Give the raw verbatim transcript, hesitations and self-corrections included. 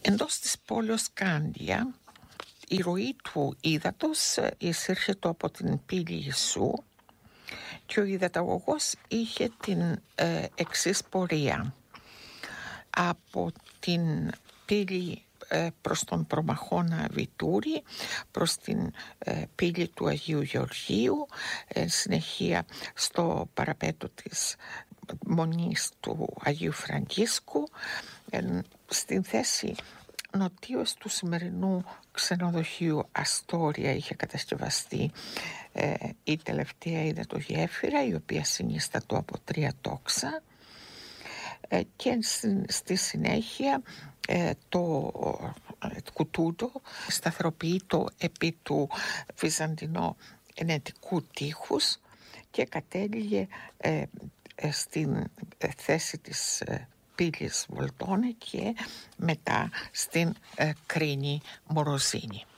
Εντός της πόλεως Κάντια, η ροή του ύδατος εισήρχεται από την πύλη Ιησού και ο υδαταγωγός είχε την ε, εξής πορεία. Από την πύλη ε, προς τον Προμαχώνα Βιτούρη, προς την ε, πύλη του Αγίου Γεωργίου, ε, συνεχεία στο παραπέτω της Μονής του Αγίου Φραγκίσκου, ε, στην θέση νοτίως του σημερινού ξενοδοχείου Αστόρια είχε κατασκευαστεί ε, η τελευταία υδατογέφυρα, η οποία συνίστατο από τρία τόξα, ε, και στη, στη συνέχεια ε, το ε, κουτούτο σταθεροποιείτο επί του βυζαντινό ενετικού τείχους και κατέληγε ε, ε, στην ε, θέση της ε, πύλης Βολτώνε και μετά στην ε, κρίνη Μοροζίνη.